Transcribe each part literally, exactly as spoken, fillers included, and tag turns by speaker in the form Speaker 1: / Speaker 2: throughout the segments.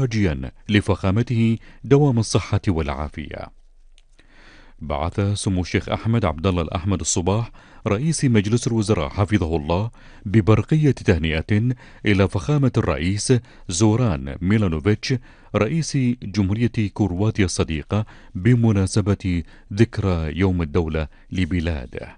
Speaker 1: راجيا لفخامته دوام الصحة والعافية. بعث سمو الشيخ أحمد عبد الله الأحمد الصباح رئيس مجلس الوزراء حفظه الله ببرقية تهنئة إلى فخامة الرئيس زوران ميلانوفيتش رئيس جمهورية كرواتيا الصديقة بمناسبة ذكرى يوم الدولة لبلاده.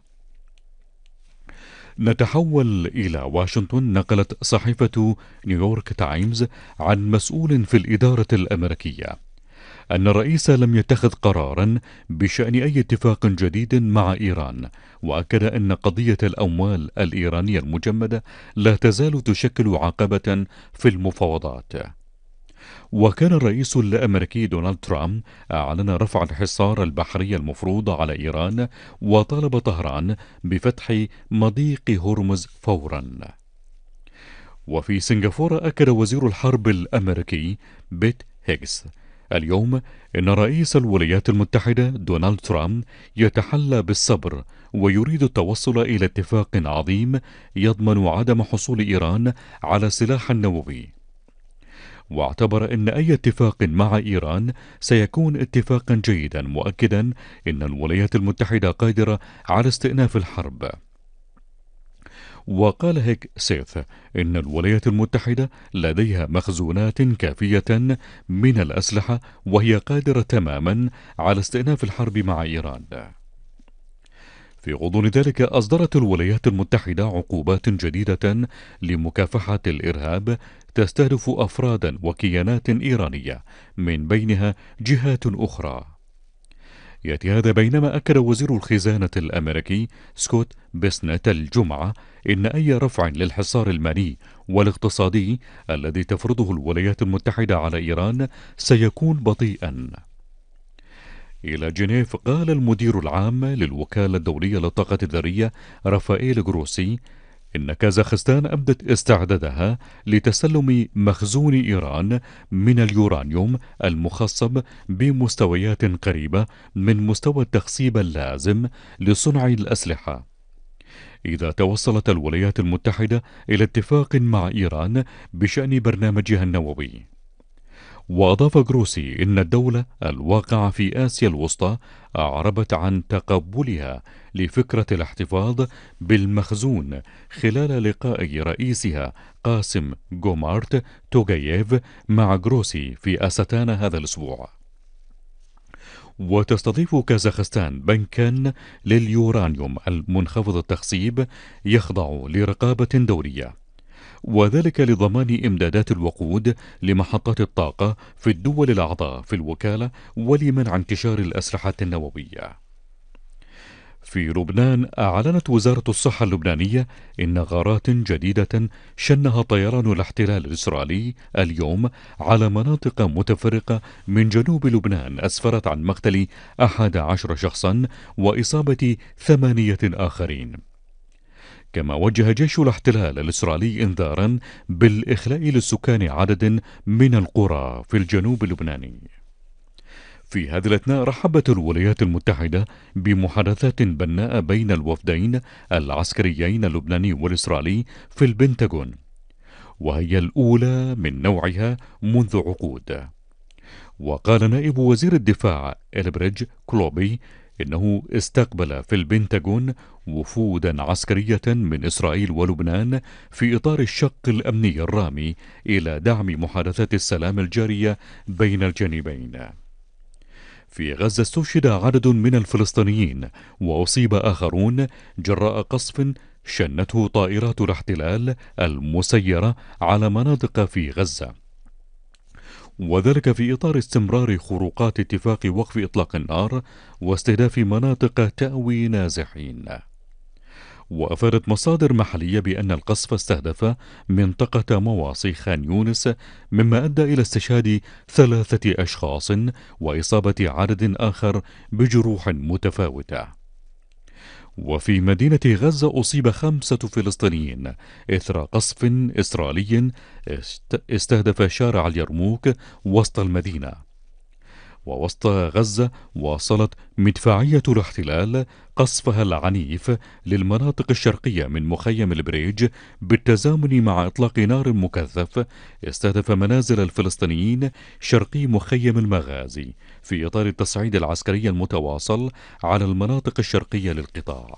Speaker 1: نتحول إلى واشنطن. نقلت صحيفة نيويورك تايمز عن مسؤول في الإدارة الأمريكية أن الرئيس لم يتخذ قرارا بشأن أي اتفاق جديد مع إيران، وأكد أن قضية الأموال الإيرانية المجمدة لا تزال تشكل عقبة في المفاوضات. وكان الرئيس الأمريكي دونالد ترامب أعلن رفع الحصار البحري المفروض على إيران، وطالب طهران بفتح مضيق هرمز فورا. وفي سنغافورة أكد وزير الحرب الأمريكي بيت هيغس اليوم إن رئيس الولايات المتحدة دونالد ترامب يتحلى بالصبر ويريد التوصل إلى اتفاق عظيم يضمن عدم حصول إيران على سلاح نووي. واعتبر أن أي اتفاق مع إيران سيكون اتفاقا جيدا، مؤكدا أن الولايات المتحدة قادرة على استئناف الحرب. وقال هيك سيث إن الولايات المتحدة لديها مخزونات كافية من الأسلحة، وهي قادرة تماما على استئناف الحرب مع إيران. في غضون ذلك أصدرت الولايات المتحدة عقوبات جديدة لمكافحة الإرهاب تستهدف أفرادا وكيانات إيرانية من بينها جهات أخرى. يأتي هذا بينما أكد وزير الخزانة الأمريكي سكوت بيسنت الجمعة إن أي رفع للحصار المالي والاقتصادي الذي تفرضه الولايات المتحدة على إيران سيكون بطيئا. إلى جنيف قال المدير العام للوكالة الدولية للطاقة الذرية رافائيل جروسي إن كازاخستان أبدت استعدادها لتسلم مخزون إيران من اليورانيوم المخصب بمستويات قريبة من مستوى التخصيب اللازم لصنع الأسلحة إذا توصلت الولايات المتحدة إلى اتفاق مع إيران بشأن برنامجها النووي. وأضاف جروسي إن الدولة الواقعة في آسيا الوسطى أعربت عن تقبلها لفكرة الاحتفاظ بالمخزون خلال لقاء رئيسها قاسم جومارت توغاييف مع جروسي في أستانا هذا الأسبوع. وتستضيف كازاخستان بنكا لليورانيوم المنخفض التخصيب يخضع لرقابة دولية، وذلك لضمان إمدادات الوقود لمحطات الطاقة في الدول الأعضاء في الوكالة ولمنع انتشار الأسلحة النووية. في لبنان أعلنت وزارة الصحة اللبنانية إن غارات جديدة شنها طيران الاحتلال الإسرائيلي اليوم على مناطق متفرقة من جنوب لبنان أسفرت عن مقتل أحد عشر شخصا وإصابة ثمانية آخرين. كما وجه جيش الاحتلال الإسرائيلي إنذارا بالإخلاء للسكان عدد من القرى في الجنوب اللبناني. في هذه الأثناء رحبت الولايات المتحدة بمحادثات بناءة بين الوفدين العسكريين اللبناني والإسرائيلي في البنتاغون، وهي الأولى من نوعها منذ عقود. وقال نائب وزير الدفاع إلبريج كلوبي إنه استقبل في البنتاغون وفودا عسكرية من إسرائيل ولبنان في إطار الشق الأمني الرامي إلى دعم محادثات السلام الجارية بين الجانبين. في غزة استشهد عدد من الفلسطينيين وأصيب آخرون جراء قصف شنته طائرات الاحتلال المسيرة على مناطق في غزة، وذلك في إطار استمرار خروقات اتفاق وقف إطلاق النار واستهداف مناطق تأوي نازحين. وأفادت مصادر محلية بأن القصف استهدف منطقة مواصي خان يونس، مما أدى إلى استشهاد ثلاثة أشخاص وإصابة عدد آخر بجروح متفاوتة. وفي مدينة غزة أصيب خمسة فلسطينيين إثر قصف إسرائيلي استهدف شارع اليرموك وسط المدينة. ووسط غزة واصلت مدفعية الاحتلال قصفها العنيف للمناطق الشرقية من مخيم البريج بالتزامن مع إطلاق نار مكثف استهدف منازل الفلسطينيين شرقي مخيم المغازي في إطار التصعيد العسكري المتواصل على المناطق الشرقية للقطاع.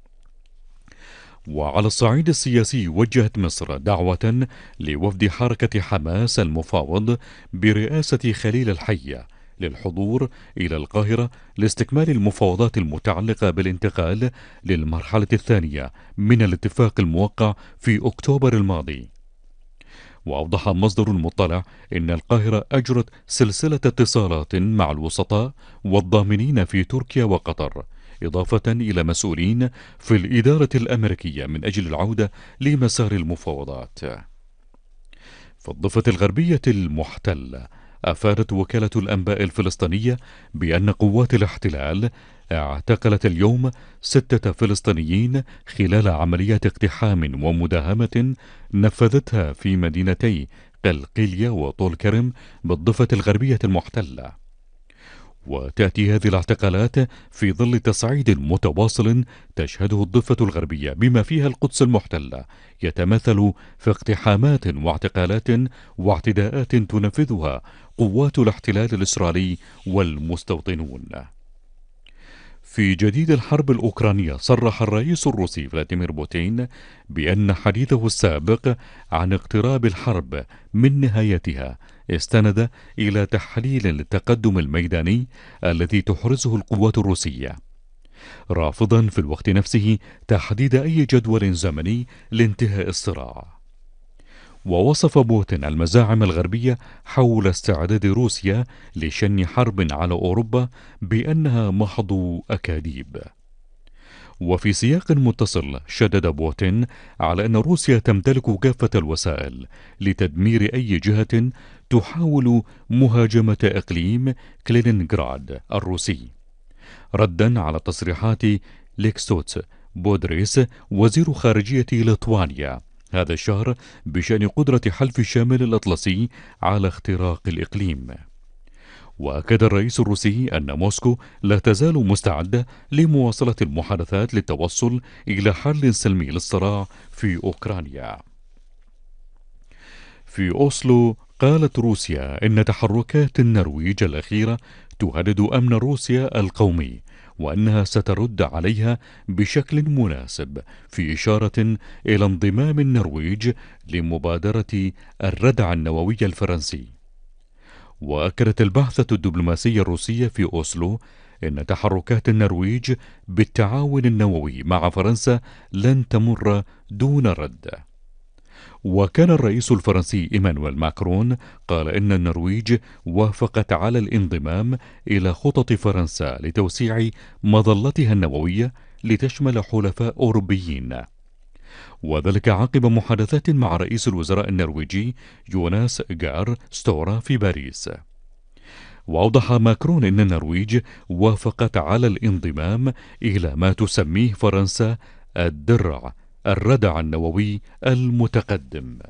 Speaker 1: وعلى الصعيد السياسي وجهت مصر دعوة لوفد حركة حماس المفاوض برئاسة خليل الحية للحضور إلى القاهرة لاستكمال المفاوضات المتعلقة بالانتقال للمرحلة الثانية من الاتفاق الموقع في أكتوبر الماضي. وأوضح مصدر مطلع إن القاهرة أجرت سلسلة اتصالات مع الوسطاء والضامنين في تركيا وقطر، إضافة إلى مسؤولين في الإدارة الأمريكية من أجل العودة لمسار المفاوضات. في الضفة الغربية المحتلة أفادت وكالة الأنباء الفلسطينية بأن قوات الاحتلال اعتقلت اليوم ستة فلسطينيين خلال عمليات اقتحام ومداهمة نفذتها في مدينتي قلقيلية وطول كرم بالضفة الغربية المحتلة. وتأتي هذه الاعتقالات في ظل تصعيد متواصل تشهده الضفة الغربية بما فيها القدس المحتلة يتمثل في اقتحامات واعتقالات واعتداءات تنفذها قوات الاحتلال الإسرائيلي والمستوطنون. في جديد الحرب الأوكرانية صرح الرئيس الروسي فلاديمير بوتين بأن حديثه السابق عن اقتراب الحرب من نهايتها استند إلى تحليل للتقدم الميداني الذي تحرزه القوات الروسية، رافضا في الوقت نفسه تحديد أي جدول زمني لانتهاء الصراع. ووصف بوتين المزاعم الغربية حول استعداد روسيا لشن حرب على أوروبا بأنها محض أكاذيب. وفي سياق متصل شدد بوتين على أن روسيا تمتلك كافة الوسائل لتدمير أي جهة تحاول مهاجمة إقليم كلينينغراد الروسي، ردا على تصريحات ليكستوت بودريس وزير خارجية ليتوانيا هذا الشهر بشأن قدرة حلف الشامل الأطلسي على اختراق الإقليم. وأكد الرئيس الروسي أن موسكو لا تزال مستعدة لمواصلة المحادثات للتوصل إلى حل سلمي للصراع في أوكرانيا. في أوسلو قالت روسيا إن تحركات النرويج الأخيرة تهدد أمن روسيا القومي، وأنها سترد عليها بشكل مناسب، في إشارة إلى انضمام النرويج لمبادرة الردع النووي الفرنسي. وأكدت البعثة الدبلوماسية الروسية في أوسلو إن تحركات النرويج بالتعاون النووي مع فرنسا لن تمر دون رد. وكان الرئيس الفرنسي إيمانويل ماكرون قال إن النرويج وافقت على الانضمام إلى خطط فرنسا لتوسيع مظلتها النووية لتشمل حلفاء أوروبيين، وذلك عقب محادثات مع رئيس الوزراء النرويجي يوناس جار ستورا في باريس. وأوضح ماكرون أن النرويج وافقت على الانضمام إلى ما تسميه فرنسا الدرع الردع النووي المتقدم.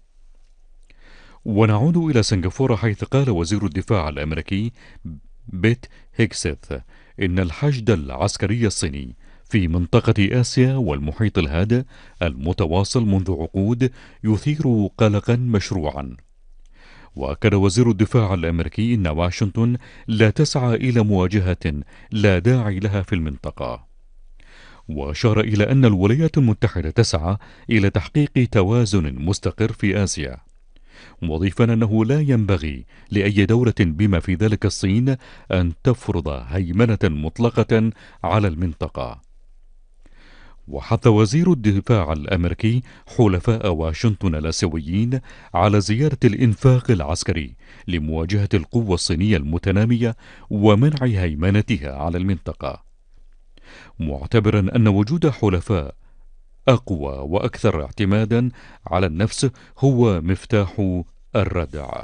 Speaker 1: ونعود إلى سنغافورة، حيث قال وزير الدفاع الأمريكي بيت هيكسيث إن الحشد العسكري الصيني في منطقة آسيا والمحيط الهادئ المتواصل منذ عقود يثير قلقا مشروعا. وأكد وزير الدفاع الأمريكي أن واشنطن لا تسعى إلى مواجهة لا داعي لها في المنطقة، وأشار إلى أن الولايات المتحدة تسعى إلى تحقيق توازن مستقر في آسيا، مضيفا أنه لا ينبغي لأي دولة بما في ذلك الصين أن تفرض هيمنة مطلقة على المنطقة. وحث وزير الدفاع الأمريكي حلفاء واشنطن الآسيويين على زيادة الإنفاق العسكري لمواجهة القوة الصينية المتنامية ومنع هيمنتها على المنطقة، معتبرا أن وجود حلفاء أقوى وأكثر اعتمادا على النفس هو مفتاح الردع.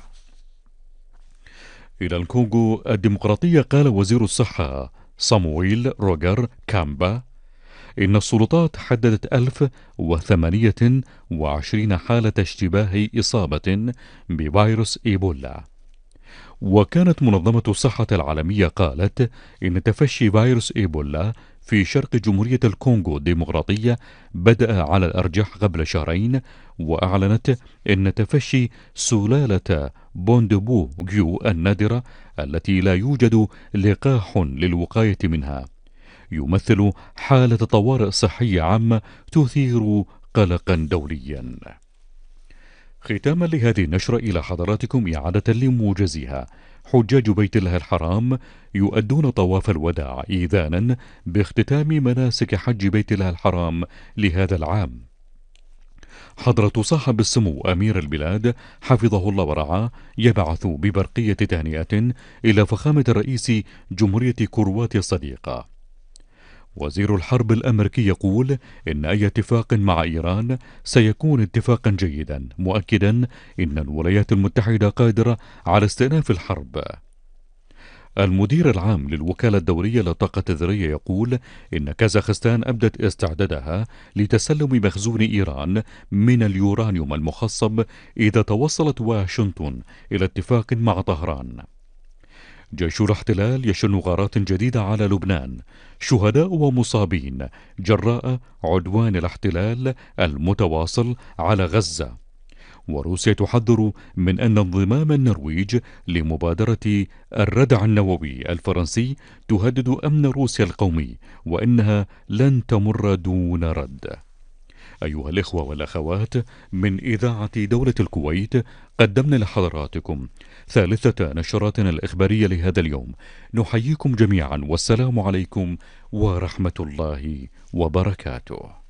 Speaker 1: إلى الكونغو الديمقراطية قال وزير الصحة صامويل روجر كامبا إن السلطات حددت ألف وثمانية وعشرين حالة اشتباه إصابة بفيروس إيبولا، وكانت منظمة الصحة العالمية قالت إن تفشي فيروس إيبولا في شرق جمهورية الكونغو الديمقراطية بدأ على الأرجح قبل شهرين، وأعلنت أن تفشي سلالة بوندبو جيو النادرة التي لا يوجد لقاح للوقاية منها يمثل حالة طوارئ صحية عامة تثير قلقا دوليا. ختاما لهذه النشرة إلى حضراتكم إعادة لموجزها: حجاج بيت الله الحرام يؤدون طواف الوداع إيذانا باختتام مناسك حج بيت الله الحرام لهذا العام. حضرة صاحب السمو أمير البلاد حفظه الله ورعاه يبعث ببرقية تهنئة إلى فخامة رئيس جمهورية كرواتيا الصديقة. وزير الحرب الأمريكي يقول إن أي اتفاق مع إيران سيكون اتفاقا جيدا، مؤكدا إن الولايات المتحدة قادرة على استئناف الحرب. المدير العام للوكالة الدولية للطاقة الذرية يقول إن كازاخستان أبدت استعدادها لتسلم مخزون إيران من اليورانيوم المخصب إذا توصلت واشنطن إلى اتفاق مع طهران. جيش الاحتلال يشن غارات جديدة على لبنان، شهداء ومصابين جراء عدوان الاحتلال المتواصل على غزة. وروسيا تحذر من أن انضمام النرويج لمبادرة الردع النووي الفرنسي تهدد أمن روسيا القومي، وإنها لن تمر دون رد. أيها الإخوة والأخوات، من إذاعة دولة الكويت قدمنا لحضراتكم ثالثة نشراتنا الإخبارية لهذا اليوم. نحييكم جميعا والسلام عليكم ورحمة الله وبركاته.